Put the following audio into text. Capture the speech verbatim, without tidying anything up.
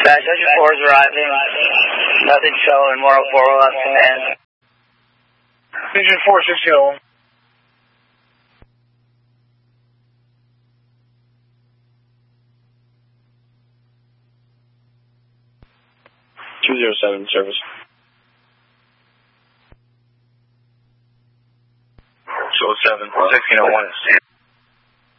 Division four is arriving. Nothing showing. one oh four will have command. Division four sixty oh one. two zero seven, service. two oh seven, sixteen oh one.